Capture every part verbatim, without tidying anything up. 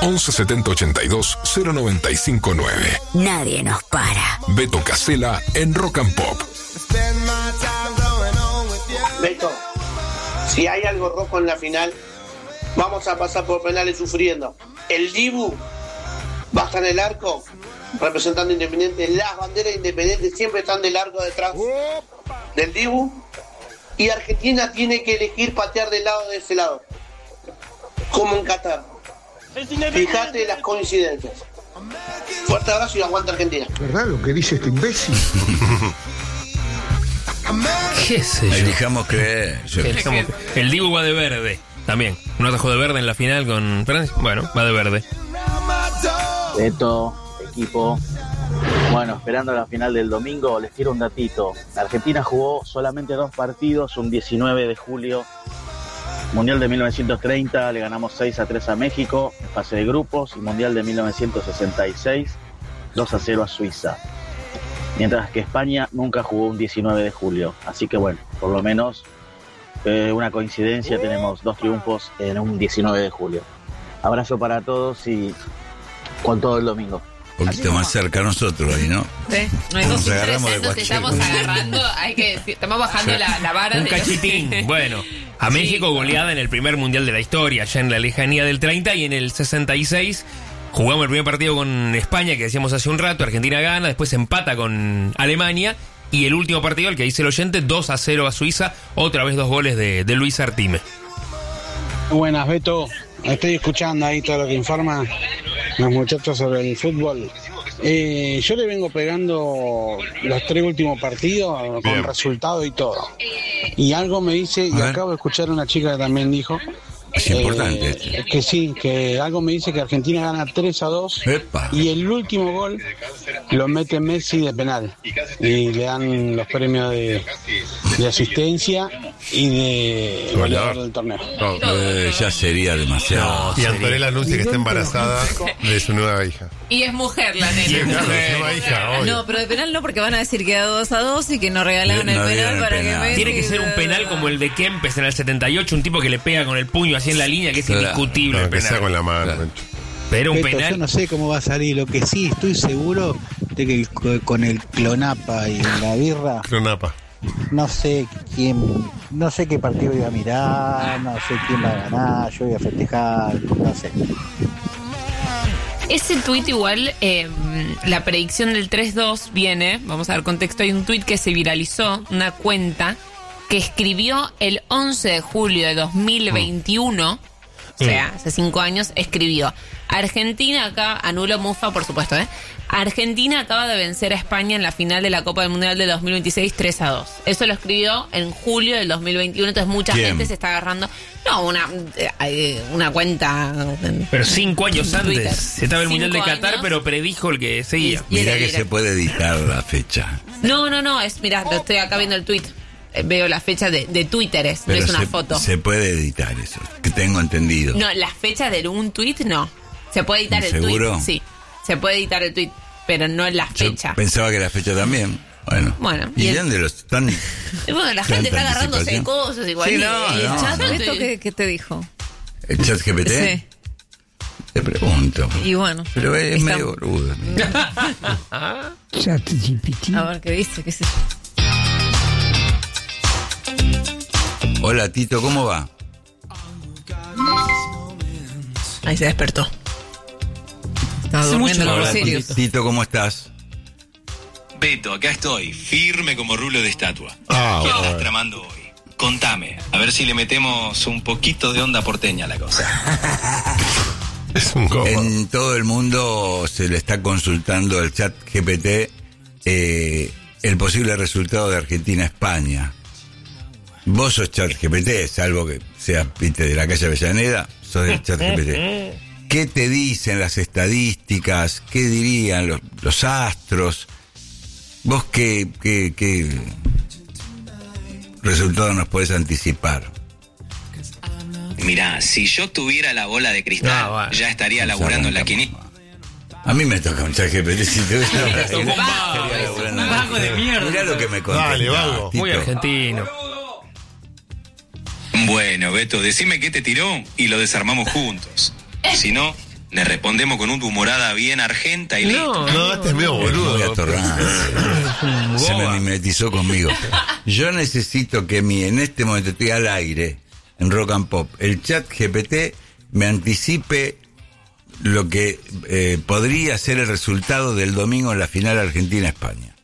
once setenta ochenta y dos cero noventa y cinco nueve. Nadie nos para. Beto Casella en Rock and Pop. Beto, si hay algo rojo en la final, vamos a pasar por penales sufriendo. El Dibu va a estar en el arco representando Independiente. Las banderas independientes siempre están del arco detrás del Dibu. Y Argentina tiene que elegir patear del lado de ese lado, como en Qatar. Fíjate las coincidencias. Fuerte abrazo y aguanta Argentina. ¿Verdad lo que dice este imbécil? ¿Qué sé yo? Elijamos creer. Elijamos creer. El Dibu va de verde también. ¿No atajó de verde en la final con Francia? Bueno, va de verde. Beto, equipo. Bueno, esperando la final del domingo, les tiro un datito. Argentina jugó solamente dos partidos, un diecinueve de julio. Mundial de mil novecientos treinta, le ganamos seis a tres a México en fase de grupos. Y Mundial de mil novecientos sesenta y seis, dos a cero a Suiza. Mientras que España nunca jugó un diecinueve de julio. Así que bueno, por lo menos eh, una coincidencia, tenemos dos triunfos en un diecinueve de julio. Abrazo para todos y con todo el domingo. Un poquito más cerca a nosotros ahí, ¿no? Sí, no es Nos agarramos de nos estamos agarrando, hay que, estamos bajando la, la vara. Un de cachitín. Los... Bueno, a Sí. México goleada en el primer mundial de la historia, ya en la lejanía del treinta, y en el sesenta y seis jugamos el primer partido con España, que decíamos hace un rato, Argentina gana, después empata con Alemania, y el último partido, el que dice el oyente, dos a cero a Suiza, otra vez dos goles de, de Luis Artime. Buenas, Beto. Estoy escuchando ahí todo lo que informan los muchachos sobre el fútbol. Eh, yo le vengo pegando los tres últimos partidos con Bien. resultado y todo. Y algo me dice, y acabo de escuchar a una chica que también dijo, Es eh, importante. que sí, que algo me dice que Argentina gana tres a dos. Epa. Y el último gol lo mete Messi de penal. Y le dan los premios de, de asistencia y de goleador del torneo. No, Eh, ya sería demasiado. y Antonella anuncia que está embarazada de su nueva hija. Y es mujer la Sí, nena. claro, su nueva hija, obvio. No, pero de penal no, porque van a decir que da dos a dos y que no regalaron No el dieron penal el para penal. que Messi... Tiene que ser un penal como el de Kempes en el setenta y ocho, un tipo que le pega con el puño así en la línea, que es Claro. indiscutible No, el que sea con penal. la mano. Claro. Pero un Beto, yo penal... no sé cómo va a salir. Lo que sí estoy seguro de que el- con el clonapa y la birra, Cronapa. no sé quién, no sé qué partido iba a mirar, no sé quién va a ganar, yo voy a festejar, no sé. Ese tuit igual, eh, la predicción del tres dos viene, vamos a dar contexto, hay un tuit que se viralizó, una cuenta que escribió el once de julio de dos mil veintiuno, o sea, hace cinco años, escribió: Argentina acá, anulo Mufa, por supuesto, ¿eh? Argentina acaba de vencer a España en la final de la Copa del Mundial de dos mil veintiséis tres a dos. Eso lo escribió en julio del dos mil veintiuno, entonces mucha ¿Quién? gente se está agarrando. No, una, eh, una cuenta. Pero cinco años en Twitter. antes. Estaba el Mundial de Cinco Qatar, años. pero predijo el que seguía. Y- y- Mirá era- que era- se puede editar la fecha. No, no, no, es, mirá, lo estoy acá viendo el tweet. Eh, Veo la fecha de, de Twitter, es, no Pero es una se, foto. se puede editar eso, que tengo entendido. No, la fecha de un tweet no. Se puede editar el ¿Seguro? tweet. Sí, se puede editar el tweet, pero no la Yo fecha. pensaba que la fecha también. Bueno. Bueno, ¿Y y el- dónde los están? Y bueno, la gente tanta está agarrándose de anticipación. cosas igual. Sí, y- no, y el no, chat, no. ¿esto ¿Qué, qué te dijo? ¿El chat G P T? Sí. Te pregunto. Y bueno. Pero es está- medio boludo. Chat G P T. A ver qué dice, qué sé yo. Hola, Tito, ¿cómo va? Ahí se despertó. Estaba Hace durmiendo mucho como no habla, Sirius. Tito, ¿cómo estás? Beto, acá estoy, firme como rulo de estatua. Ah, ¿Qué bueno. estás tramando hoy? Contame, a ver si le metemos un poquito de onda porteña a la cosa. Es un cojo. En todo el mundo se le está consultando el chat G P T eh, el posible resultado de Argentina-España. Vos sos chat G P T, salvo que seas viste, de la calle Avellaneda, sos del chat G P T. ¿Qué te dicen las estadísticas? ¿Qué dirían los, los astros? ¿Vos qué, qué, qué resultado nos podés anticipar? Mirá, si yo tuviera la bola de cristal, Ah, bueno. ya estaría laburando en la quiniela. A mí me toca un chat G P T. Si te tocó un vago, un vago de mierda. Mirá lo que me contó. Dale, vago. Muy argentino. Bueno, Beto, decime qué te tiró y lo desarmamos juntos. Si no, Le respondemos con una humorada bien argenta y listo. No, no, este es medio boludo. Muy atorrante. Se me mimetizó conmigo. Yo necesito que mi, en este momento estoy al aire, en Rock and Pop, el chat G P T me anticipe lo que eh, podría ser el resultado del domingo en la final Argentina-España.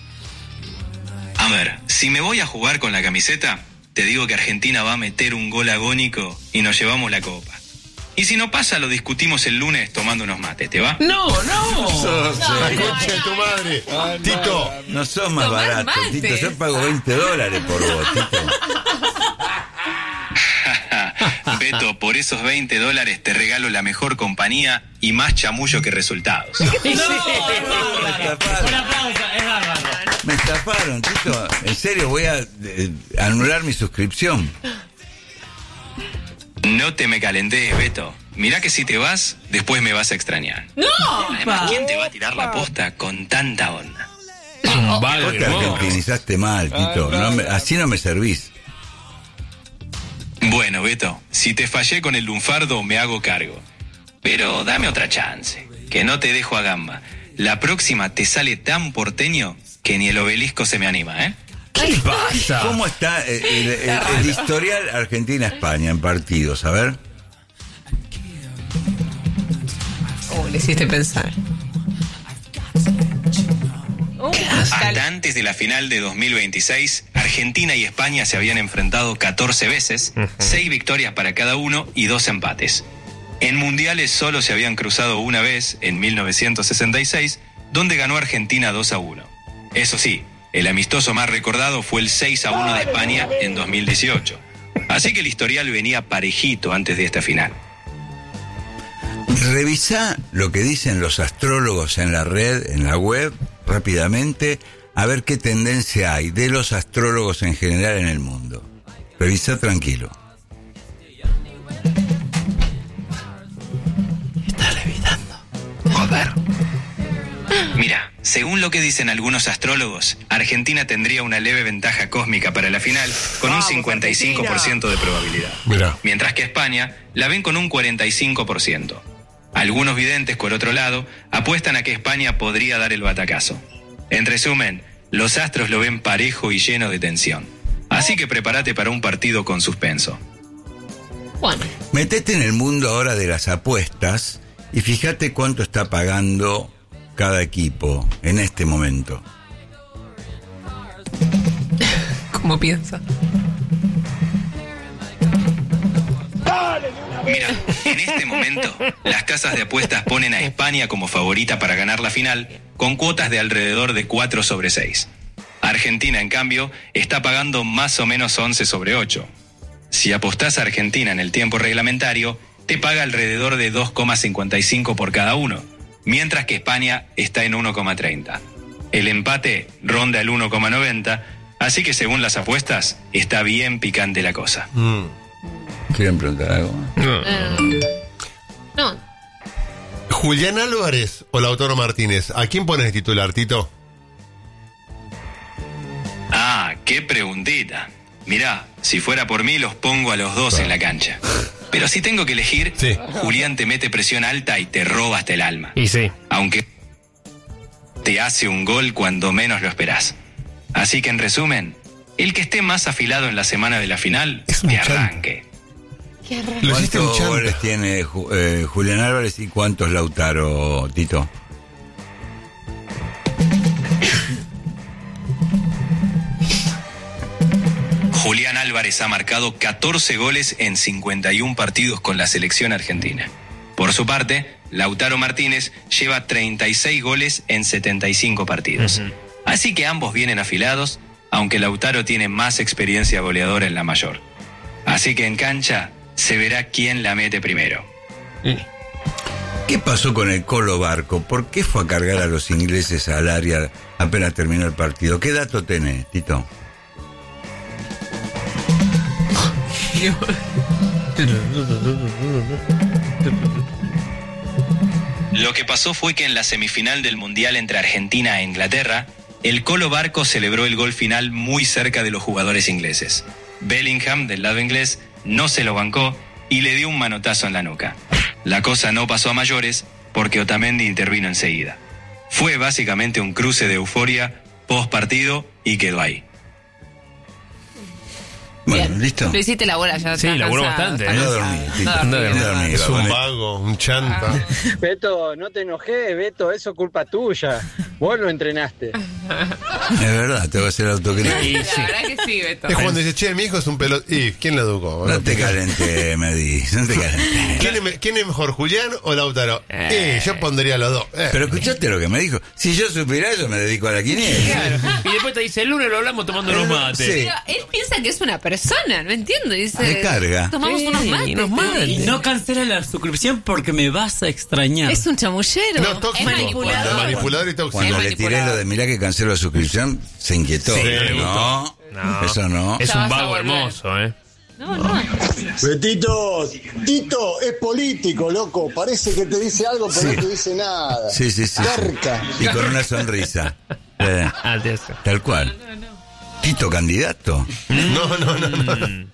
A ver, si me voy a jugar con la camiseta, te digo que Argentina va a meter un gol agónico y nos llevamos la copa. Y si no pasa, lo discutimos el lunes tomando unos mates, ¿te va? No, no. Sos no, la no, concha de tu madre. Ah, Tito. No sos más Tomar barato, mates. Tito. Yo pago veinte dólares por vos, Tito. Beto, por esos veinte dólares te regalo la mejor compañía y más chamullo que resultados. Me estafaron. Me estafaron, Tito. En serio, voy a eh, anular mi suscripción. No te me calentés, Beto. Mirá que si te vas, después me vas a extrañar. ¡No! Además, ¿quién te va a tirar la posta con tanta onda? Un vago Vos de te vos. argentinizaste mal, Tito. No me- así no me servís. Bueno, Beto, si te fallé con el lunfardo, me hago cargo. Pero dame otra chance, que no te dejo a gamba. La próxima te sale tan porteño que ni el obelisco se me anima, ¿eh? ¿Qué pasa? ¿Cómo está el, el- el- el historial Argentina-España en partidos? A ver. Oh, le hiciste pensar. Uh, Hasta antes de la final de dos mil veintiséis, Argentina y España se habían enfrentado catorce veces, seis victorias para cada uno y dos empates. En mundiales solo se habían cruzado una vez, en mil novecientos sesenta y seis, donde ganó Argentina dos a uno. Eso sí, el amistoso más recordado fue el seis a uno de España en dos mil dieciocho. Así que el historial venía parejito antes de esta final. Revisá lo que dicen los astrólogos en la red, en la web, rápidamente, a ver qué tendencia hay de los astrólogos en general en el mundo. Revisá tranquilo. Está levitando. Joder. Mira, según lo que dicen algunos astrólogos, Argentina tendría una leve ventaja cósmica para la final con un cincuenta y cinco por ciento de probabilidad. Mira. Mientras que España la ven con un cuarenta y cinco por ciento. Algunos videntes, por otro lado, apuestan a que España podría dar el batacazo. En resumen, los astros lo ven parejo y lleno de tensión. Así que prepárate para un partido con suspenso. Bueno, Metete en el mundo ahora de las apuestas y fíjate cuánto está pagando cada equipo en este momento. ¿cómo piensa? Mira, en este momento, las casas de apuestas ponen a España como favorita para ganar la final, con cuotas de alrededor de cuatro sobre seis. Argentina, en cambio, está pagando más o menos once sobre ocho. Si apostás a Argentina en el tiempo reglamentario, te paga alrededor de dos coma cincuenta y cinco por cada uno, mientras que España está en uno coma treinta. El empate ronda el uno coma noventa, así que según las apuestas, está bien picante la cosa. Mm. ¿Quieren preguntar algo? Eh, no, Julián Álvarez o Lautaro Martínez. ¿A quién pones de titular, Tito? Ah, qué preguntita. Mirá, si fuera por mí los pongo a los dos en la cancha. Pero si tengo que elegir, Sí. Julián te mete presión alta y te roba hasta el alma. Y sí. Aunque te hace un gol cuando menos lo esperás. Así que en resumen, el que esté más afilado en la semana de la final, Es un que chanta. arranque. Lo hiciste un ¿Cuántos chanta. goles tiene Ju- eh, Julián Álvarez y cuántos Lautaro, Tito? Julián Álvarez ha marcado catorce goles en cincuenta y uno partidos con la selección argentina. Por su parte, Lautaro Martínez lleva treinta y seis goles en setenta y cinco partidos. Ujú. Así que ambos vienen afilados, aunque Lautaro tiene más experiencia goleadora en la mayor. Así que en cancha se verá quién la mete primero. ¿Qué pasó con el Colo Barco? ¿Por qué fue a cargar a los ingleses al área apenas terminó el partido? ¿Qué dato tenés, Tito? Lo que pasó fue que en la semifinal del Mundial entre Argentina e Inglaterra, el Colo Barco celebró el gol final muy cerca de los jugadores ingleses. Bellingham, del lado inglés, no se lo bancó y le dio un manotazo en la nuca. la cosa no pasó a mayores porque Otamendi intervino enseguida. Fue básicamente un cruce de euforia post partido y quedó ahí. Bueno, Bien. ¿listo? Lo hiciste la bola ya. Sí, estás laburó cansado, bastante, estás ¿eh? No cansado. dormí, Tito, No no dormí. dormí, Es la un boné. vago, un chanta. Beto, no te enojes, Beto, eso es culpa tuya. Vos lo entrenaste. Es verdad, te voy a hacer autocrítica. Y La sí. verdad que sí, Beto. Es cuando dice, che, mi hijo es un pelot... ¿Y quién lo educó? No te calenté, me di, no te calenté. ¿Quién es, me- quién es mejor, Julián o Lautaro? Eh. Eh, yo pondría los dos. Eh. Pero escuchaste lo que me dijo. Si yo supiera, yo me dedico a la quiniela. Claro. Y después te dice, el lunes lo hablamos tomando unos mates. Sí. Pero él piensa que es una persona, no entiendo. Dice, Me carga. tomamos Sí, unos mates. unos mates. Y no cancela la suscripción porque me vas a extrañar. Es un chamullero. No, tóxico. Es manipulador. Manipulador y tóxico. Cuando Es le tiré lo manipulador. de mirá que cancelo la suscripción, se inquietó. Sí, Pero le no, No. eso no. Es Ya un vas a vago volver. hermoso, ¿eh? No, no. Betito, Tito es político, loco. Parece que te dice algo, pero Sí. no te dice nada. Sí, sí, sí. sí. Carca. Y con una sonrisa. Eh, Ah, te hace. tal cual. Tito candidato. No, no, no, no. Mm.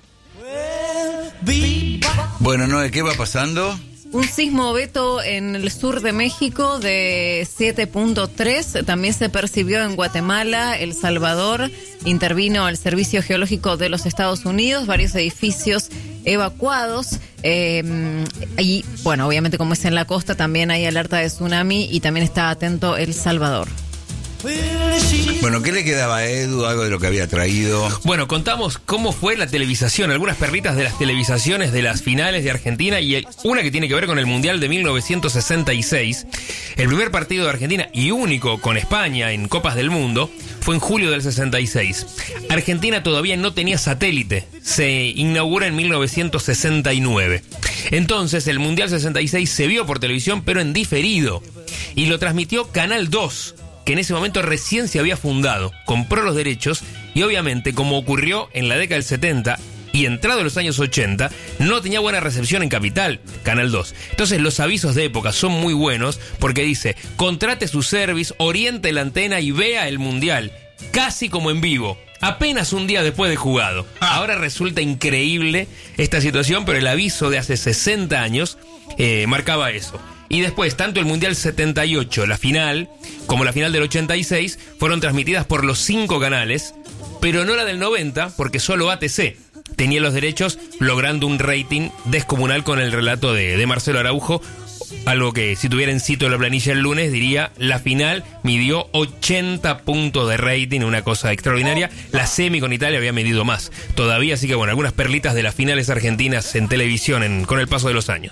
Bueno, Noé, ¿qué va pasando? Un sismo, Beto, en el sur de México de siete punto tres. También se percibió en Guatemala, El Salvador. Intervino el Servicio Geológico de los Estados Unidos. Varios edificios evacuados. Eh, y, bueno, obviamente como es en la costa, también hay alerta de tsunami y también está atento El Salvador. Bueno, ¿qué le quedaba a Edu? Algo de lo que había traído. Bueno, contamos cómo fue la televisación, algunas perlitas de las televisaciones de las finales de Argentina y el- una que tiene que ver con el Mundial de mil novecientos sesenta y seis. El primer partido de Argentina y único con España en Copas del Mundo fue en julio del sesenta y seis. Argentina todavía no tenía satélite, se inaugura en mil novecientos sesenta y nueve. Entonces el Mundial sesenta y seis se vio por televisión pero en diferido y lo transmitió Canal dos, que en ese momento recién se había fundado, compró los derechos y obviamente, como ocurrió en la década del setenta y entrado en los años ochenta, no tenía buena recepción en Capital, Canal dos. Entonces los avisos de época son muy buenos porque dice, contrate su service, oriente la antena y vea el Mundial, casi como en vivo. Apenas un día después de jugado. Ahora resulta increíble esta situación, pero el aviso de hace sesenta años eh, marcaba eso. Y después, tanto el Mundial setenta y ocho, la final, como la final del ochenta y seis, fueron transmitidas por los cinco canales, pero no la del noventa, porque solo A T C tenía los derechos, logrando un rating descomunal con el relato de, de Marcelo Araujo, algo que si tuviera en sitio la planilla el lunes, diría, la final midió ochenta puntos de rating, una cosa extraordinaria. La semi con Italia había medido más todavía, así que bueno, algunas perlitas de las finales argentinas en televisión en- con el paso de los años.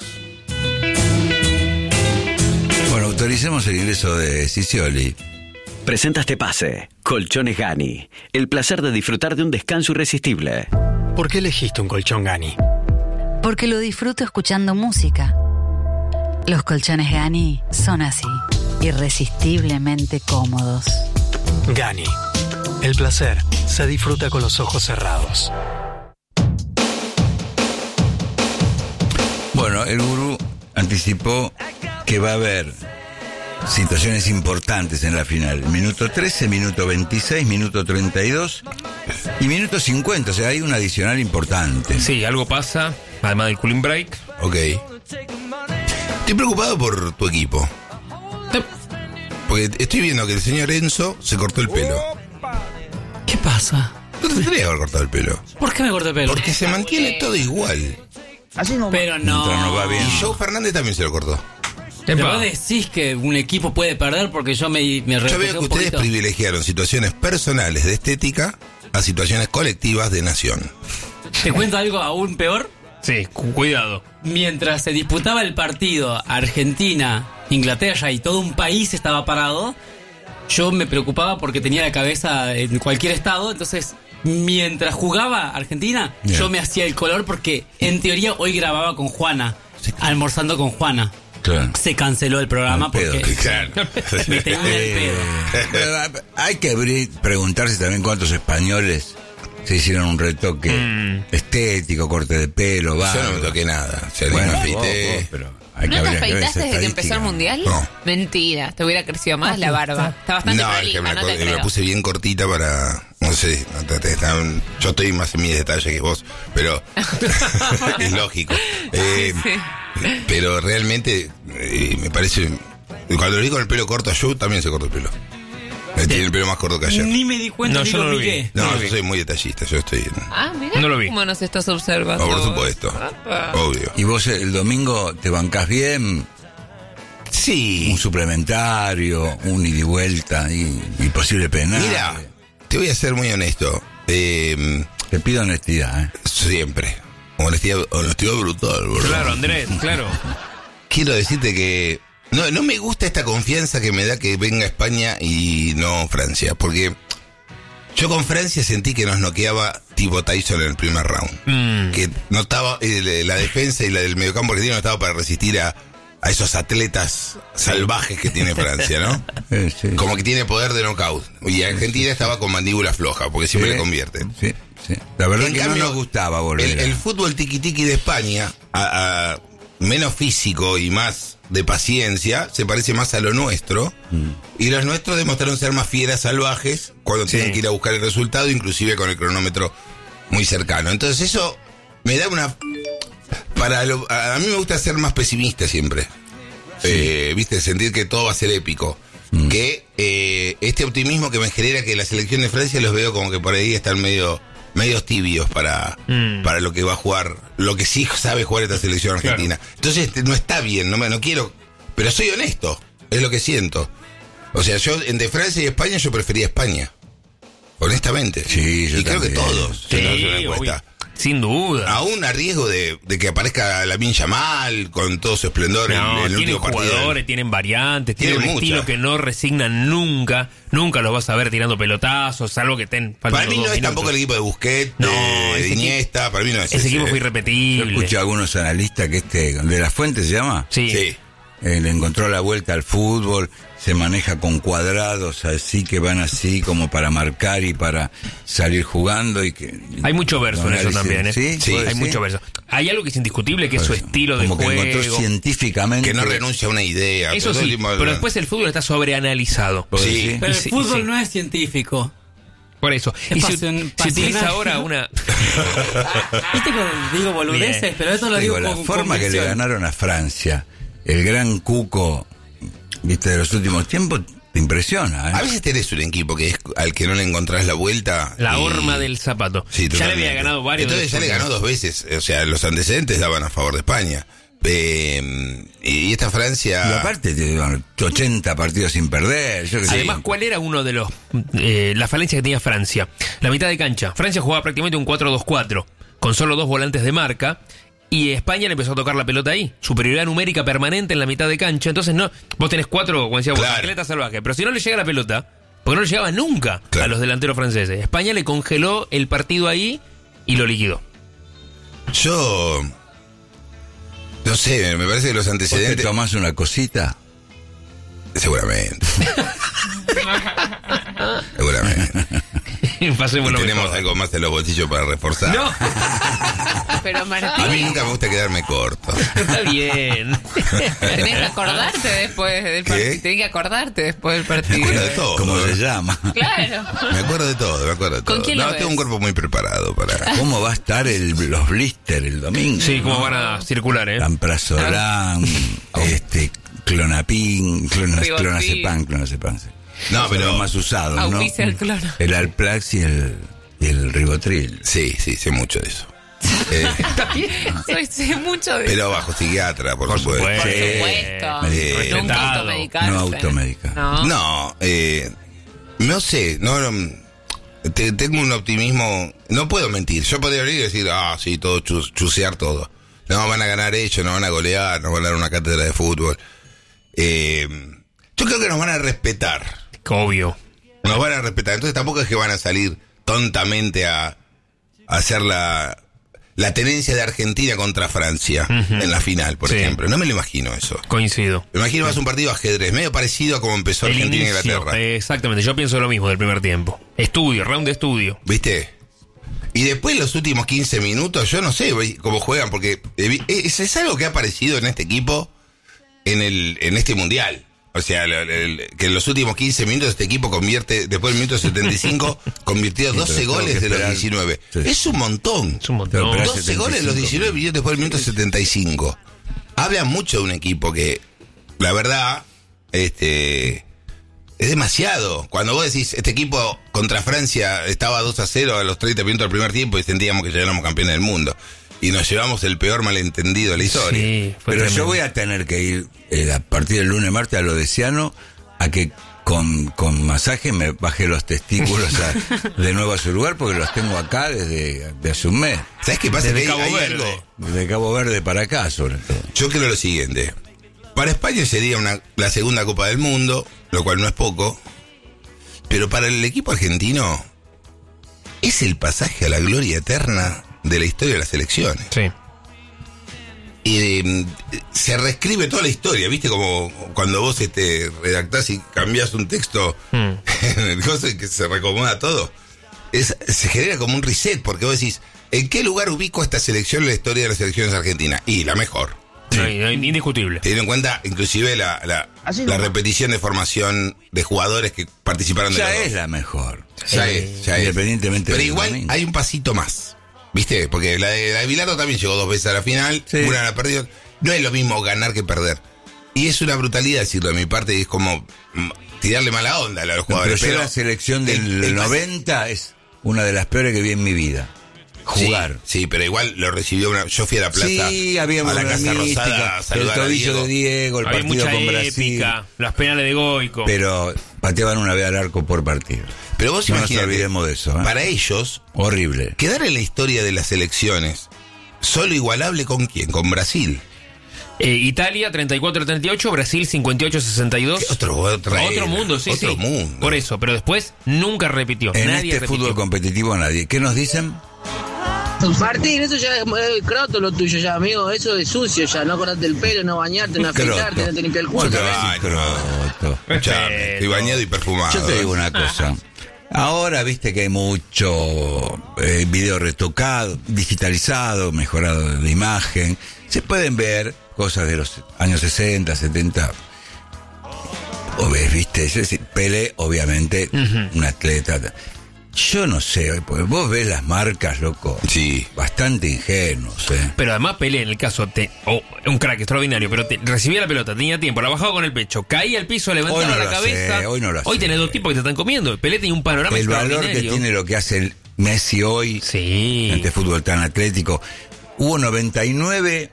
Bueno, autoricemos el ingreso de Sicioli. Presenta este pase. Colchones Gani. El placer de disfrutar de un descanso irresistible. ¿Por qué elegiste un colchón Gani? Porque lo disfruto escuchando música. Los colchones Gani son así, irresistiblemente cómodos. Gani. El placer se disfruta con los ojos cerrados. Bueno, el gurú anticipó que va a haber situaciones importantes en la final. Minuto trece, minuto veintiséis, minuto treinta y dos y minuto cincuenta. O sea, hay un adicional importante. Sí, algo pasa, además del cooling break. Ok. Estoy preocupado por tu equipo. Porque estoy viendo que el señor Enzo se cortó el pelo. ¿Qué pasa? No te tendría que haber cortado el pelo. ¿Por qué me corté el pelo? Porque se mantiene todo igual. Pero no. Mientras no va bien. Y Joe Fernández también se lo cortó. Pero vos decís que un equipo puede perder porque yo me, me Yo reflejé veo que un ustedes poquito. privilegiaron situaciones personales de estética a situaciones colectivas de nación. Te cuento algo aún peor. Sí, cu- cuidado. Mientras se disputaba el partido Argentina, Inglaterra y todo un país estaba parado, yo me preocupaba porque tenía la cabeza en cualquier estado. Entonces, mientras jugaba Argentina, Bien. yo me hacía el color porque en teoría hoy grababa con Juana, almorzando con Juana. Claro. Se canceló el programa Al pedo, porque claro. me tenía el pedo. Eh, hay que abrir- preguntarse también cuántos españoles se hicieron un retoque estético, corte de pelo, va. Yo no me toqué nada. O sea, ni Bueno, me afeité. vos, vos, pero hay ¿No que te habría que ver afeitaste esa desde que empezó el estadística. mundial? No. Mentira, te hubiera crecido más la barba. Está bastante No, es que prolija, me, no la, te me la creo. puse bien cortita para. No sé, no te- te- tan- yo estoy más en mi detalle que vos, pero es lógico. Eh, Sí. Pero realmente eh, me parece... Cuando lo vi con el pelo corto a Joe, también se cortó el pelo. Eh, Tiene el pelo más corto que ayer. Ni me di cuenta, No, ni yo lo no lo miré. vi. No, No lo yo vi. soy muy detallista, yo estoy... Ah, mira. No lo vi. ¿Cómo nos estás observando? Oh, por supuesto. Apa. Obvio. ¿Y vos el domingo te bancás bien? Sí. Un suplementario, un ida y vuelta y, y posible penal. Mira, te voy a ser muy honesto. Eh, Te pido honestidad, ¿eh? Siempre. Honestidad, honestidad brutal, boludo. Claro, Andrés, claro. Quiero decirte que no, no me gusta esta confianza que me da que venga España y no Francia, porque yo con Francia sentí que nos noqueaba tipo Tyson en el primer round. Mm. Que no estaba, eh, la defensa y la del mediocampo argentino no estaba para resistir a, a esos atletas salvajes que tiene Francia, ¿no? Sí, sí. Como que tiene poder de knockout. Y Argentina estaba con mandíbula floja, porque siempre Sí. le convierte. Sí, sí. La verdad En que cambio, no nos gustaba volver. El, a- el fútbol tiki-tiki de España, a, a menos físico y más de paciencia, se parece más a lo nuestro. Mm. Y los nuestros demostraron ser más fieras salvajes cuando Sí. tienen que ir a buscar el resultado, inclusive con el cronómetro muy cercano. Entonces eso me da una... Para lo- a, a mí me gusta ser más pesimista siempre. Eh, Viste, sentir que todo va a ser épico. Mm. Que eh, este optimismo que me genera que la selección de Francia los veo como que por ahí están medio medios tibios para, Mm. para lo que va a jugar, lo que sí sabe jugar esta selección argentina. Entonces este, no está bien, no me no quiero, pero soy honesto, es lo que siento. O sea, yo entre Francia y España yo prefería España. Honestamente. Sí, yo y creo que también. todos. Sí, si no es una encuesta. obvio. Sin duda. Aún a riesgo de, de que aparezca Lamine Yamal con todo su esplendor No, en el tienen último partido. jugadores, tienen variantes, tienen un Tienen estilo muchas. que no resignan nunca. Nunca los vas a ver tirando pelotazos, salvo que estén faltan Para los mí no dos es minutos. tampoco el equipo de Busquets, No, de, ese de Iniesta, para mí no es Ese equipo fue Yo irrepetible. escuché a algunos analistas que este, de la Fuente se llama, Sí. Sí. eh, le encontró la vuelta al fútbol, se maneja con cuadrados así que van así como para marcar y para salir jugando y que Hay mucho verso en eso análisis, también, ¿eh? Sí, Sí, Hay sí. mucho verso. Hay algo que es indiscutible, que es su estilo de como que juego. encontró científicamente Que no renuncia a una idea. Eso todo el sí, tiempo- pero después el fútbol está sobreanalizado. Sí. Pero el Sí, fútbol sí. no es científico. Por eso. Es Y se, pasion- se pasional. utiliza ahora una... Viste que digo boludeces, Bien. pero esto lo digo, Digo, la con forma que le convicción. ganaron a Francia, el gran Cuco, viste, de los últimos tiempos, te impresiona, ¿eh? A veces tenés un equipo que es al que no le encontrás la vuelta. La y- horma del zapato. Sí, ya le totalmente. había ganado varios. Entonces ya de le los ganó dos veces. O sea, los antecedentes daban a favor de España. Eh, y esta Francia... Y aparte, te digo, ochenta partidos sin perder. Yo qué sé. Además, ¿cuál era uno de los eh, las falencias que tenía Francia? La mitad de cancha. Francia jugaba prácticamente un cuatro dos cuatro, con solo dos volantes de marca, y España le empezó a tocar la pelota ahí. Superioridad numérica permanente en la mitad de cancha. Entonces, no, vos tenés cuatro, como decíamos, Claro. atletas salvajes, pero si no le llega la pelota, porque no le llegaba nunca Claro. a los delanteros franceses. España le congeló el partido ahí y lo liquidó. Yo... No sé, me parece que los ¿Vos te antecedentes... tomás una cosita? Seguramente. Seguramente. Pasemos Y lo tenemos mejor. algo más en los bolsillos para reforzar. No, Pero A mí Martín, nunca me gusta quedarme corto. está bien. tenés que acordarte después del ¿Qué? partido. Tenés que acordarte después del Me partido. acuerdo de todo. ¿Cómo se llama? Claro. Me acuerdo de todo, me acuerdo de ¿Con todo. quién no, lo tengo ves? un cuerpo muy preparado para... ¿Cómo va a estar el, los blister el domingo? Sí, cómo ¿no? van a circular, ¿eh? Lamprazolán, este, clonapin, clona- Ribotril. clonazepam, clonazepam. sí. No, Son pero- los más usados, ¿no? Auspicia el cloro. El Alplax y el, y el Ribotril. Sí, sí, sé mucho de eso. Eh, Soy, sé mucho de pero bajo psiquiatra, por, Por supuesto. supuesto. Por supuesto. Eh, Nunca respetado. automedicarse. No automedicar. No. No, eh, no sé, no, no, te- tengo un optimismo, no puedo mentir, yo podría abrir y decir, ah, sí, todo, chus- chusear todo. No, van a ganar ellos, nos van a golear, nos van a dar una cátedra de fútbol. Eh, yo creo que nos van a respetar, Obvio. nos van a respetar, entonces tampoco es que van a salir tontamente a, a hacer la, la tenencia de Argentina contra Francia Ujú. en la final, por Sí. ejemplo. No me lo imagino eso. Coincido. Me imagino más un partido de ajedrez, medio parecido a como empezó El Argentina e inicio, Inglaterra. eh, exactamente, yo pienso lo mismo del primer tiempo. Estudio, round de estudio. ¿Viste? Y después los últimos quince minutos, yo no sé cómo juegan, porque eh, es, es algo que ha aparecido en este equipo en el en este mundial. O sea, el- el- que en los últimos quince minutos este equipo convierte, después del minuto setenta y cinco, convirtió Sí, doce pero tengo goles que de los esperar. diecinueve. Sí. Es un montón. Es un montón. Pero doce setenta y goles de los cinco diecinueve y después del minuto setenta y cinco. habla mucho de un equipo que, la verdad, este es demasiado. Cuando vos decís, este equipo contra Francia estaba dos a cero a los treinta minutos del primer tiempo y sentíamos que ya éramos campeones del mundo. Y nos llevamos el peor malentendido de la historia. Sí, pero tremendo. Yo voy a tener que ir eh, a partir del lunes, martes a lo de Ciano a que con, con masaje me baje los testículos a, de nuevo a su lugar porque los tengo acá desde, desde hace un mes. ¿Sabes qué pasa? Desde que Cabo hay Verde. algo. Desde Cabo Verde para acá, sobre todo. Yo creo lo siguiente. Para España sería una, la segunda Copa del Mundo, lo cual no es poco. Pero para el equipo argentino es el pasaje a la gloria eterna de la historia de las selecciones. Sí. Y eh, se reescribe toda la historia, ¿viste? Como cuando vos este, redactás y cambiás un texto, mm. que se reacomoda todo. Es, se genera como un reset, porque vos decís, ¿en qué lugar ubico esta selección en la historia de las selecciones argentinas? Y la mejor. Sí. No, no, indiscutible. Teniendo en cuenta, inclusive, la, la, la repetición de formación de jugadores que participaron de Ya los es dos. la mejor. Ya eh, es, ya independientemente es. Pero del igual domingo. hay un pasito más. ¿Viste? Porque la de, la de Bilardo también llegó dos veces a la final, sí. Una la perdió. No es lo mismo ganar que perder. Y es una brutalidad decirlo de mi parte, y es como mm, tirarle mala onda a los jugadores. No, pero, pero la selección del el, el noventa pas- es una de las peores que vi en mi vida. Jugar. Sí, sí, pero igual lo recibió una... Yo fui a la plaza, sí, había a la una Casa mística, Rosada, a el saludar a tobillo Diego. de Diego, el había partido mucha con Brasil. épica, las penales de Goico. Pero pateaban una vez al arco por partido. Pero vos no imaginate, nos olvidemos de eso. ¿eh? Para ellos, horrible. Quedar en la historia de las selecciones solo igualable con quién, con Brasil. Eh, Italia treinta y cuatro a treinta y ocho, Brasil cincuenta y ocho a sesenta y dos. Otro, otra otro era, mundo, sí, otro sí. mundo. Por eso, pero después nunca repitió. En nadie este repitió. fútbol competitivo nadie. ¿Qué nos dicen? Martín, eso ya es eh, croto lo tuyo ya, amigo. Eso es sucio ya. No cortarte el pelo, no bañarte, no afeitarte, no tener que el cuerpo. Escuchame, estoy bañado y perfumado. Yo te digo una cosa. Ahora viste que hay mucho eh, video retocado, digitalizado, mejorado de imagen. Se pueden ver cosas de los años sesenta, setenta. O ves, viste, es decir, Pelé, obviamente, uh-huh. un atleta. Yo no sé, porque vos ves las marcas, loco. Sí. Bastante ingenuos, ¿eh? Pero además Pelé, en el caso, te, oh, un crack extraordinario, pero te, recibía la pelota, tenía tiempo, la bajaba con el pecho, caía al piso, levantaba no la cabeza. Sé, hoy no lo Hoy tenés dos tipos que te están comiendo. Pelé tenía un panorama el extraordinario. El valor que tiene lo que hace el Messi hoy, sí. en este fútbol tan atlético. Hubo noventa y nueve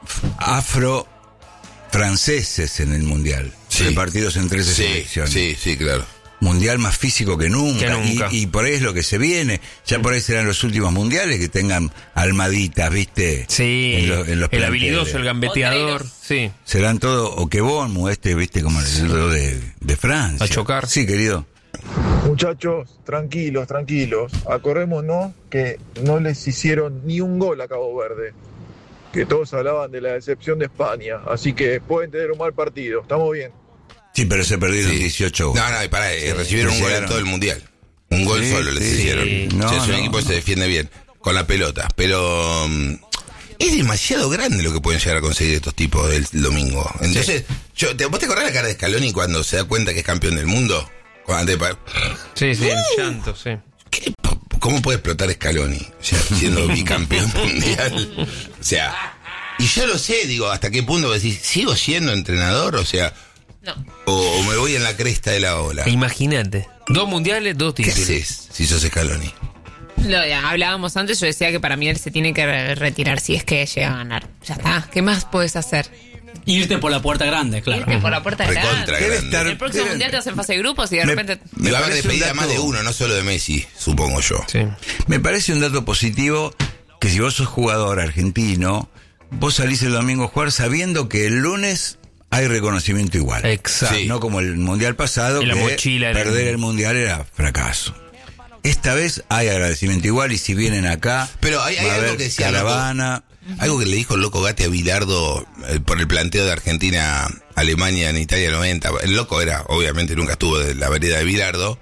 afro franceses en el Mundial, sí. repartidos en trece sí, selecciones. Sí, sí, claro. Mundial más físico que nunca, que nunca. Y, y por ahí es lo que se viene. Ya por ahí serán los últimos mundiales que tengan almaditas, ¿viste? Sí, en lo, en los el habilidoso, el gambeteador, sí. Serán todo, o que Bonmu, este, ¿viste? Como el sí. de, de Francia. A chocar. Sí, querido. Muchachos, tranquilos, tranquilos. Acordémonos que no les hicieron ni un gol a Cabo Verde. Que todos hablaban de la decepción de España. Así que pueden tener un mal partido. Estamos bien. Sí, pero se perdieron sí. dieciocho goles. No, no, y pará, sí, recibieron un gol en todo el Mundial. Un gol sí, solo les sí, hicieron. Sí. No, o sea, es un no, equipo no. que se defiende bien, con la pelota. Pero um, es demasiado grande lo que pueden llegar a conseguir estos tipos del domingo. Entonces, sí. yo, ¿te, ¿vos te acordás la cara de Scaloni cuando se da cuenta que es campeón del mundo? Cuando te, sí, sí, uh, el llanto, sí. ¿qué, ¿Cómo puede explotar Scaloni? O sea, siendo bicampeón mundial. O sea, y yo lo sé, digo, ¿hasta qué punto decís, sigo siendo entrenador? O sea... No. O, o me voy en la cresta de la ola. Imagínate. Dos mundiales, dos títulos. ¿Qué haces si sos Scaloni? Lo ya, hablábamos antes, yo decía que para mí él se tiene que re- retirar si es que llega a ganar. Ya está. ¿Qué más puedes hacer? Irte por la puerta grande, claro. Irte por la puerta Recontra grande. grande. Estar, el próximo mundial te hacen fase de grupos y de me, repente... Me va a haber despedida dato, más de uno, no solo de Messi, supongo yo. Sí. Me parece un dato positivo que si vos sos jugador argentino, vos salís el domingo a jugar sabiendo que el lunes... hay reconocimiento igual. Exacto. Sí. No como el mundial pasado, en que la mochila perder era... el mundial era fracaso. Esta vez hay agradecimiento igual y si vienen acá, pero hay, hay va a algo haber que decía caravana. Loco, algo que le dijo el loco Gatti a Bilardo eh, por el planteo de Argentina, Alemania en Italia noventa. El loco era, obviamente nunca estuvo de la vereda de Bilardo.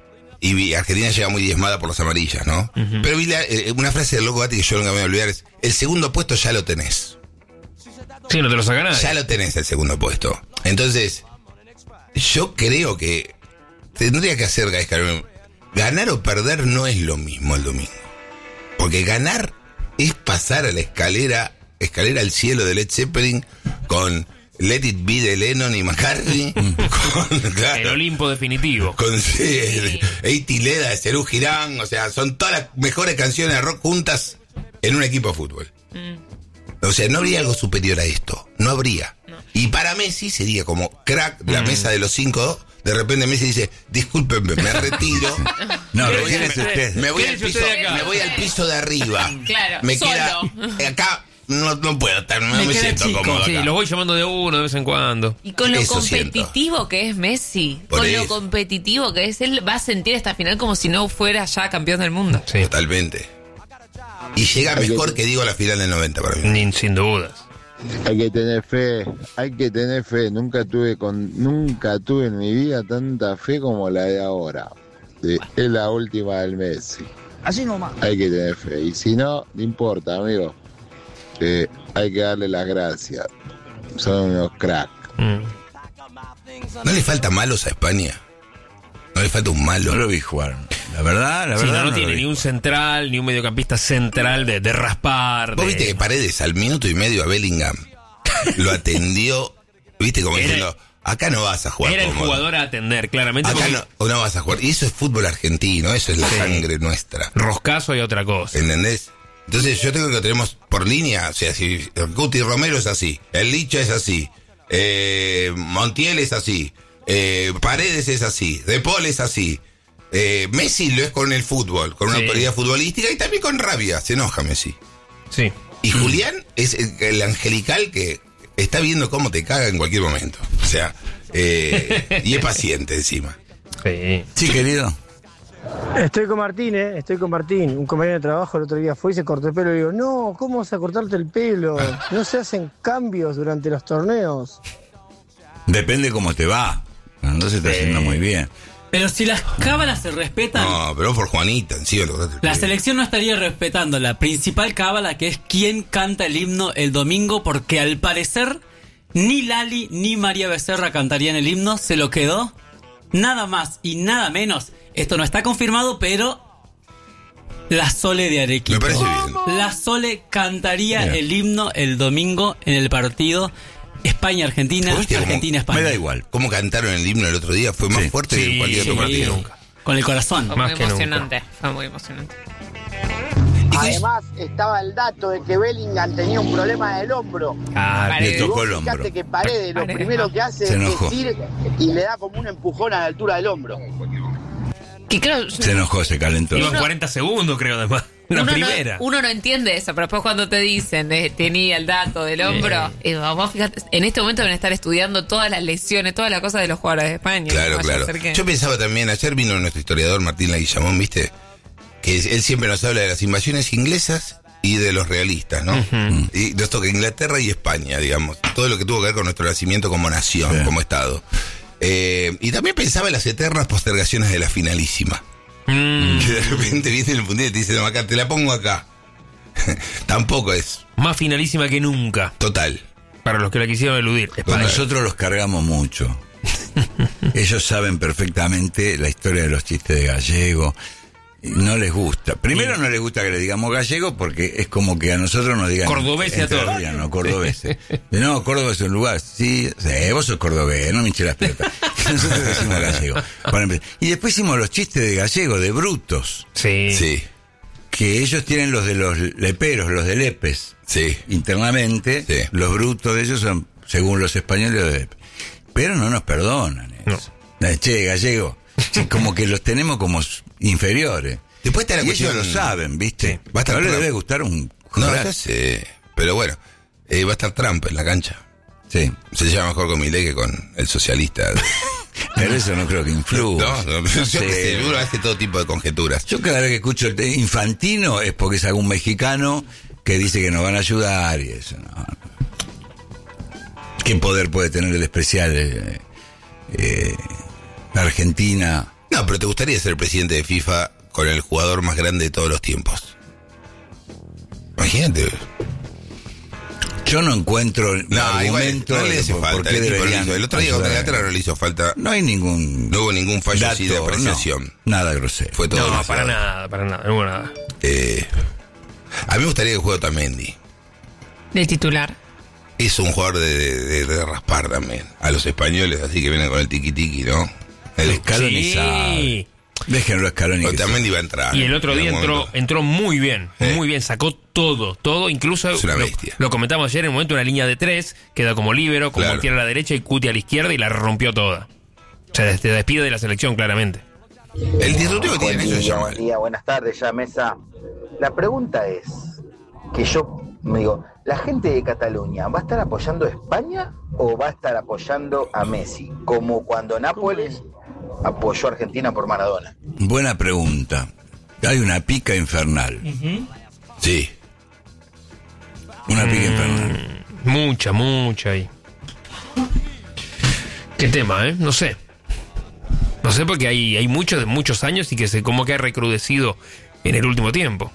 Y Argentina llega muy diezmada por las amarillas, ¿no? Uh-huh. Pero Bilar, eh, una frase del loco Gatti que yo nunca me voy a olvidar es: el segundo puesto ya lo tenés. Sí, no te lo saca nadie. Ya lo tenés el segundo puesto. Entonces, yo creo que tendría que hacer Gaisca. Ganar o perder no es lo mismo el domingo. Porque ganar es pasar a la escalera Escalera al Cielo de Led Zeppelin con Let It Be de Lennon y McCartney. con, claro, el Olimpo definitivo. Con sí, Eiti Leda de Serú Girán. O sea, son todas las mejores canciones de rock juntas en un equipo de fútbol. Mm. O sea, no habría algo superior a esto. No habría. No. Y para Messi sería como crack, la mm. mesa de los cinco. De repente Messi dice, discúlpenme, me retiro. No, me, pero voy, ¿quién es usted? me, voy al piso, me voy al piso de arriba. Claro, me solo. queda acá. No, no puedo estar, no me, me siento chico. cómodo sí, acá. lo voy llamando de uno de vez en cuando. Y con lo Eso competitivo siento. que es Messi, Por con eso. lo competitivo que es, él va a sentir esta final como si no fuera ya campeón del mundo. Sí. Totalmente. Y llega mejor que digo la final del noventa para mí. Ni, sin dudas. Hay que tener fe, hay que tener fe. Nunca tuve con, nunca tuve en mi vida tanta fe como la de ahora. Sí, es la última del Messi. Así nomás. Hay que tener fe. Y si no, no importa, amigo. Eh, hay que darle las gracias. Son unos cracks. Mm. ¿No le falta malos a España? ¿No le falta un malo? No lo vi jugar. La verdad, la sí, verdad. No, no, no tiene ni un central, ni un mediocampista central de, de raspar. ¿Vos de... viste que Paredes al minuto y medio a Bellingham lo atendió? ¿Viste? Como era, diciendo, acá no vas a jugar. Era cómodo. el jugador a atender, claramente. Acá porque... no, no vas a jugar. Y eso es fútbol argentino, eso es la sí. sangre nuestra. Roscazo y otra cosa. ¿Entendés? Entonces yo tengo que tenemos por línea, o sea, si Guti Romero es así, el Licha es así, eh, Montiel es así, eh, Paredes es así, De Paul es así, eh, Messi lo es con el fútbol, con una sí. autoridad futbolística y también con rabia, se enoja Messi. Sí. Y Julián es el, el angelical que está viendo cómo te caga en cualquier momento, o sea, eh, y es paciente encima. Sí, sí querido. Estoy con Martín, ¿eh? Estoy con Martín. Un compañero de trabajo el otro día fue y se cortó el pelo. Y digo, no, ¿cómo vas a cortarte el pelo? No se hacen cambios durante los torneos. Depende cómo te va. No se está haciendo muy bien. Pero si las cábalas se respetan... No, pero por Juanita, encima. La selección no estaría respetando la principal cábala, que es quién canta el himno el domingo, porque al parecer ni Lali ni María Becerra cantarían el himno. Se lo quedó nada más y nada menos. Esto no está confirmado, pero la Sole de Arequipa. Me parece bien. La Sole cantaría Bien. el himno el domingo en el partido España-Argentina, Argentina-España. Me da igual. Cómo cantaron el himno el otro día fue más sí. fuerte sí, que en cualquier sí, otro partido. Nunca. Con el corazón. Fue Más muy que emocionante. nunca. Fue muy emocionante. Además, estaba el dato de que Bellingham tenía un problema del hombro. Ah, le tocó el hombro. Fíjate que Paredes lo Paredes, primero no. que hace Se es enojó. decir y le da como un empujón a la altura del hombro. Que creo, Se enojó, se calentó. Iban cuarenta segundos, creo, además. La uno primera. No, uno no entiende eso, pero después cuando te dicen eh, tenía el dato del hombro, eh, vamos, fíjate, en este momento van a estar estudiando todas las lesiones, todas las cosas de los jugadores de España. Claro, no claro. que... Yo pensaba también, ayer vino nuestro historiador Martín Leguizamón, ¿viste? Que él siempre nos habla de las invasiones inglesas y de los realistas, ¿no? Uh-huh. Y de esto que Inglaterra y España, digamos. Todo lo que tuvo que ver con nuestro nacimiento como nación, sí. como Estado. Eh, y también pensaba en las eternas postergaciones de la finalísima. Mm. Que de repente viene el punto y te dice, no, acá, te la pongo acá. Tampoco es. Más finalísima que nunca. Total. Para los que la quisieron eludir. Para nosotros los cargamos mucho. Ellos saben perfectamente la historia de los chistes de Gallego. No les gusta. Primero no les gusta que le digamos gallego porque es como que a nosotros nos digan cordobés a todos. No, cordobés. No, Córdoba es un lugar. Sí, sí, vos sos cordobés, no me hinches las pelotas. Nosotros decimos gallego. Y después hicimos los chistes de gallego, de brutos. Sí. Sí. Que ellos tienen los de los leperos, los de lepes. Sí. Internamente, sí. Los brutos de ellos son, según los españoles, los de lepes. Pero no nos perdonan eso. No. Che, gallego. Sí, como que los tenemos como inferiores. Después está la y cuestión, ellos lo saben, ¿viste? Sí. Va a estar no Trump. le debe gustar un... No, ya sé. Pero bueno, eh, va a estar Trump en la cancha. Sí. Se lleva mejor con Milei que con el socialista. Pero eso no creo que influya. No, no, no yo sé, uno hace todo tipo de conjeturas. Yo cada vez que escucho el Infantino es porque es algún mexicano que dice que nos van a ayudar y eso. No. ¿Qué poder puede tener el especial eh, eh, Argentina? No, pero te gustaría ser presidente de FIFA con el jugador más grande de todos los tiempos. Imagínate. Yo no encuentro no, argumento igual, no le hace por, falta. por qué el, deberían el otro día contra Inglaterra no le hizo falta. No hay ningún. No hubo ningún fallo dato, así de apreciación. No, nada grosero. Fue todo. No, grosero. para nada, para nada, no hubo nada. Eh, a mí me gustaría que juegue Otamendi. De titular. Es un jugador de, de, de raspar también. A los españoles, así que vienen con el tiki-tiki, ¿no? El Scaloni Sí. sabe. Déjenlo a Scaloni. Pero que también se- iba a entrar. Y el otro en día algún entró, momento. entró muy bien, Sí. muy bien, sacó todo, todo, incluso Es una lo, bestia. lo comentamos ayer en un momento, una línea de tres, queda como líbero, como Claro. Montiel a la derecha y Cuti a la izquierda y la rompió toda. O sea, se despide de la selección claramente. El disruptivo que Buen tienen ellos día, llaman. buen día, buenas tardes ya, mesa. La pregunta es, que yo me digo, ¿la gente de Cataluña va a estar apoyando a España o va a estar apoyando a Messi? Como cuando Nápoles apoyó a Argentina por Maradona. Buena pregunta. Hay una pica infernal. Sí. Una pica Mm, infernal. Mucha, mucha ahí. Qué tema, ¿eh? No sé. No sé porque hay, hay mucho de muchos años y que se como que ha recrudecido en el último tiempo.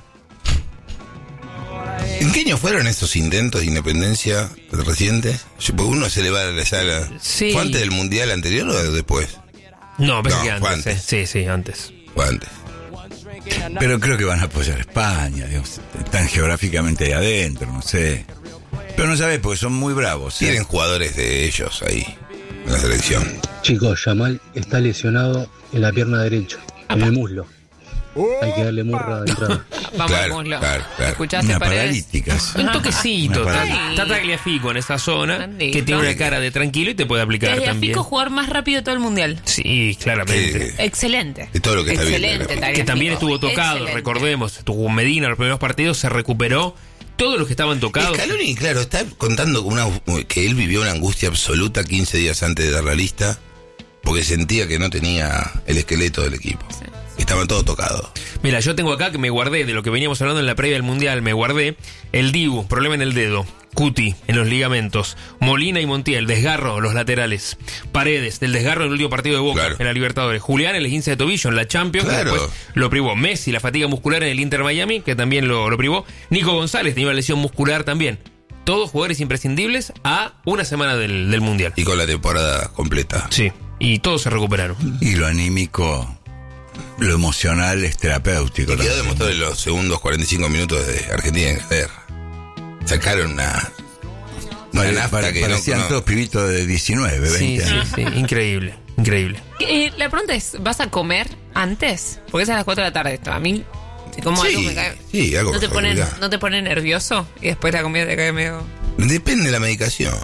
¿En qué año fueron esos intentos de independencia recientes? Yo, porque uno se le va a la sala. Sí. ¿Fue antes del mundial anterior o después? No, pensé No, que fue antes. antes. eh. Sí, sí, antes. Fue antes. Pero creo que van a apoyar a España. Digamos, están geográficamente ahí adentro, no sé. Pero no sabes porque son muy bravos. ¿eh? Tienen jugadores de ellos ahí, en la selección. Chicos, Yamal está lesionado en la pierna derecha, en el muslo. Hay que darle murra de entrada. Vamos, Claro, Muslo. claro, claro. ¿Escuchaste, Una Paredes? paralítica. sí. Un toquecito. Una Está, paralítica. está Tagliafico en esa zona Grandito. que tiene una cara de tranquilo y te puede aplicar Tagliafico también. jugador más rápido de todo el mundial. Sí, claramente. Que- Excelente. de todo lo que está bien, Excelente, Tagliafico. Tagliafico. Que también estuvo tocado, Excelente. recordemos. Estuvo Medina en los primeros partidos, se recuperó. Todos los que estaban tocados. Scaloni, claro, está contando una, que él vivió una angustia absoluta quince días antes de dar la lista, porque sentía que no tenía el esqueleto del equipo. Estaban todos tocados. Mira, yo tengo acá que me guardé de lo que veníamos hablando en la previa del Mundial, me guardé el Dibu, problema en el dedo, Cuti en los ligamentos, Molina y Montiel, desgarro los laterales, Paredes del desgarro en el último partido de Boca Claro. en la Libertadores, Julián el esguince de tobillo en la Champions, que Claro. después lo privó, Messi la fatiga muscular en el Inter Miami, que también lo, lo privó, Nico González tenía una lesión muscular también. Todos jugadores imprescindibles a una semana del, del Mundial. Y con la temporada completa. Sí, y todos se recuperaron. Y lo anímico, lo emocional es terapéutico. Y quedó también. demostrado en los segundos cuarenta y cinco minutos de Argentina y Inglaterra. Sacaron una, una Pare- nafta pare- que no, parecían no- todos pibitos de diecinueve, Sí, veinte sí, años. sí, increíble, increíble. Eh, la pregunta es, ¿vas a comer antes? Porque es a las cuatro de la tarde esto. A mí, si como Sí, algo me cae... sí, algo ¿No te, por pone, favor, ya. ¿No te pone nervioso? Y después la comida te cae medio... Depende de la medicación.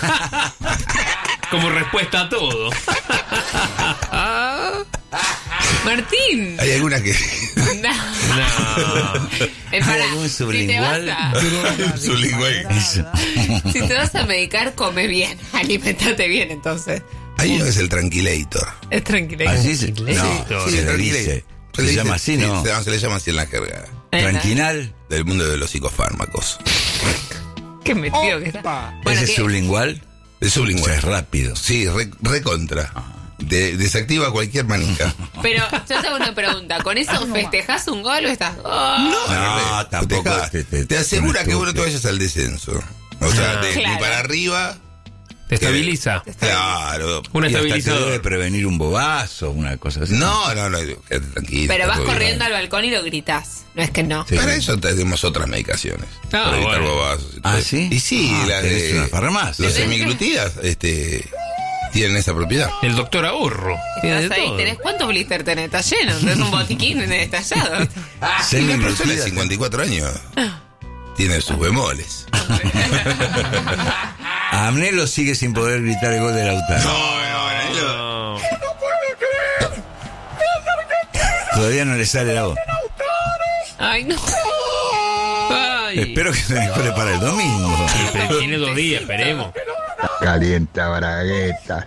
Como respuesta a todo. Martín. Hay algunas que... No. No. Eh, pará, algún si te sublingual? vas a- Sublingual. Si te vas a medicar, come bien. Alimentate bien, entonces. Hay uno que es el Tranquilator. Es tranquilo. Así se, no, Sí, se el lo Tranquilator. dice. Se le Se llama dice- así, sí, ¿no? Se, se le llama así en la jerga. Tranquinal. Del mundo de los psicofármacos. Qué metido que está. Bueno, ¿Ese ¿qué? sublingual? Es sublingual. Es rápido. Sí, re, recontra. De- desactiva cualquier manija. Pero yo te hago una pregunta. ¿Con eso festejás un gol o estás? Oh. No, tampoco. Te, te- te- te asegura te- que vos no te vayas al descenso. O sea, te- Claro. ni para arriba. Te estabiliza. Claro. Un y hasta te estabilizador. debe prevenir un bobazo, una cosa así. No, no, no. Quédate tranquilo. Pero está vas todo bien. corriendo al balcón y lo gritás. No es que no. Sí. Para eso tenemos otras medicaciones. Ah, para evitar bueno. bobazos y ¿Ah, todo. sí? Y sí, Ah, las tenés de una farmacia. los ¿Tenés? semiglutidas este, tienen esa propiedad. El doctor Ahorro. Tiene Estás de ahí, todo. tenés cuántos blister tenés, está lleno, tenés un botiquín estallado. Y una persona de Semiglutidas. cincuenta y cuatro años tiene sus bemoles. A Amnelo sigue sin poder gritar el gol de Lautaro. No. Todavía no le sale la voz. Ay, no. Ay. Espero que se mejore para el domingo. Pero tiene dos días, esperemos. Calienta bragueta.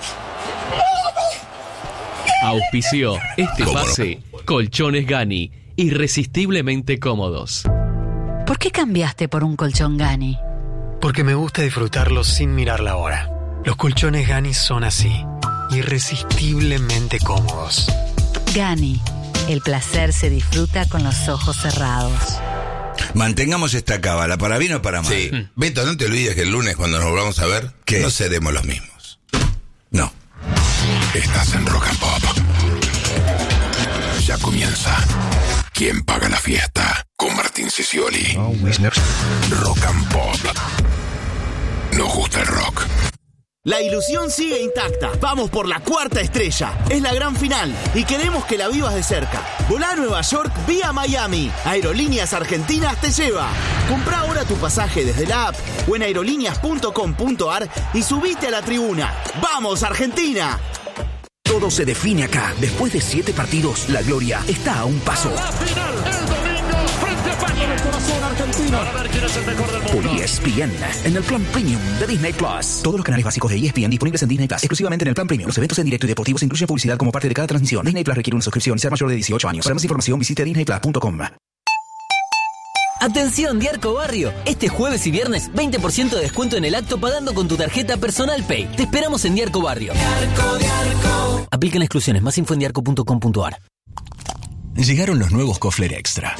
Auspició este ¿Cómo no? pase Colchones Gani, irresistiblemente cómodos. ¿Por qué cambiaste por un colchón Gani? Porque me gusta disfrutarlo sin mirar la hora. Los colchones Gani son así, irresistiblemente cómodos. Gani, el placer se disfruta con los ojos cerrados. Mantengamos esta cábala, para bien o para mal. Sí. Beto, no te olvides que el lunes cuando nos volvamos a ver, ¿Qué? no seremos los mismos. No. Estás en Rock and Pop. Ya comienza. ¿Quién paga la fiesta? Con con Martín Scioli. Rock and Pop. Nos gusta el rock. La ilusión sigue intacta. Vamos por la cuarta estrella. Es la gran final y queremos que la vivas de cerca. Volá a Nueva York vía Miami. Aerolíneas Argentinas te lleva. Comprá ahora tu pasaje desde la app o en aerolíneas punto com punto ar y subite a la tribuna. ¡Vamos, Argentina! Todo se define acá. Después de siete partidos, la gloria está a un paso. La final, el domingo, frente a España. El corazón argentino. Para ver quién es el mejor del mundo. Por E S P N, en el plan premium de Disney Plus. Todos los canales básicos de E S P N disponibles en Disney Plus, exclusivamente en el plan premium. Los eventos en directo y deportivos incluyen publicidad como parte de cada transmisión. Disney Plus requiere una suscripción y ser mayor de dieciocho años. Para más información, visite disney plus punto com. Atención, Diarco Barrio. Este jueves y viernes, veinte por ciento de descuento en el acto pagando con tu tarjeta Personal Pay. Te esperamos en Diarco Barrio. Diarco, Diarco. Aplican exclusiones. Más info en diarco punto com punto ar. Llegaron los nuevos Kofler Extra.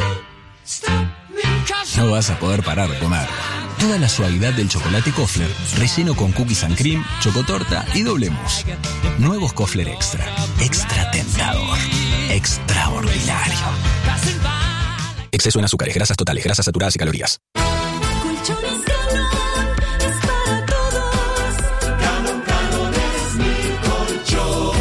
No vas a poder parar de comer. Toda la suavidad del chocolate Kofler, relleno con cookies and cream, chocotorta y doble mousse. Nuevos Kofler Extra. Extra tentador. Extraordinario. Exceso en azúcares, grasas totales, grasas saturadas y calorías. Colchones Galón es para todos. Galón, Galón es mi colchón.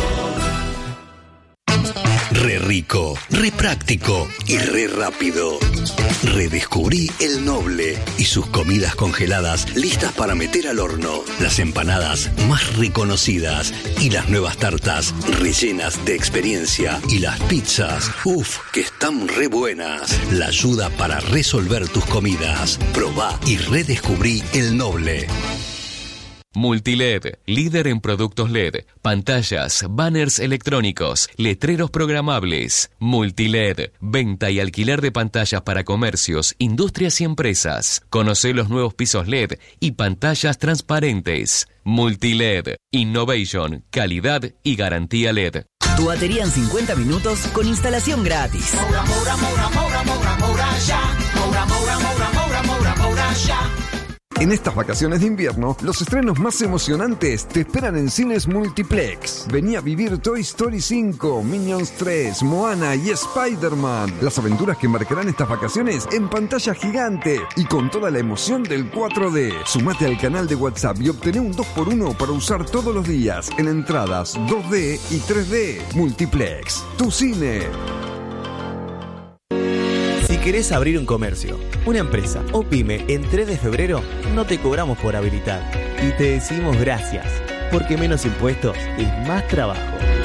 Re rico, re práctico y re rápido. Redescubrí El Noble y sus comidas congeladas listas para meter al horno. Las empanadas más reconocidas y las nuevas tartas rellenas de experiencia. Y las pizzas, uff, que están re buenas. La ayuda para resolver tus comidas. Probá y redescubrí El Noble. Multiled, líder en productos L E D, pantallas, banners electrónicos, letreros programables. Multiled, venta y alquiler de pantallas para comercios, industrias y empresas. Conoce los nuevos pisos L E D y pantallas transparentes. Multiled, innovation, calidad y garantía L E D. Tu batería en cincuenta minutos con instalación gratis. Moura, Moura, Moura, Moura, Moura, Moura, ya. Moura, Moura, Moura, Moura, Moura, Moura, ya. En estas vacaciones de invierno, los estrenos más emocionantes te esperan en Cines Multiplex. Vení a vivir Toy Story cinco, Minions tres, Moana y Spider-Man. Las aventuras que marcarán estas vacaciones en pantalla gigante y con toda la emoción del cuatro D. Sumate al canal de WhatsApp y obtené un dos por uno para usar todos los días en entradas dos D y tres D. Multiplex, tu cine. Si querés abrir un comercio, una empresa o pyme en tres de febrero, no te cobramos por habilitar y te decimos gracias, porque menos impuestos es más trabajo.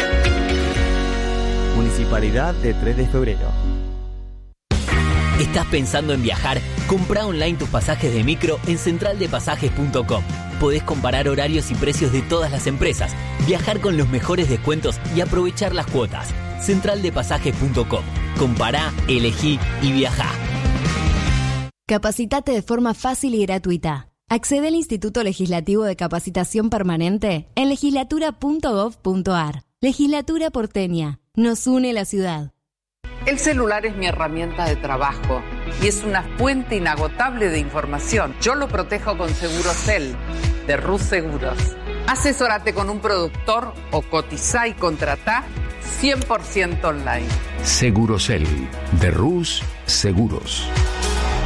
Municipalidad de tres de febrero. ¿Estás pensando en viajar? Comprá online tus pasajes de micro en central de pasajes punto com. Podés comparar horarios y precios de todas las empresas, viajar con los mejores descuentos y aprovechar las cuotas. central de pasajes punto com. Compará, elegí y viajá. Capacitate de forma fácil y gratuita. Accede al Instituto Legislativo de Capacitación Permanente en legislatura punto gov punto ar. Legislatura porteña. Nos une la ciudad. El celular es mi herramienta de trabajo y es una fuente inagotable de información. Yo lo protejo con Segurosel, de Rus Seguros. Asesórate con un productor o cotizá y contratá cien por ciento online. Segurosel, de Rus Seguros.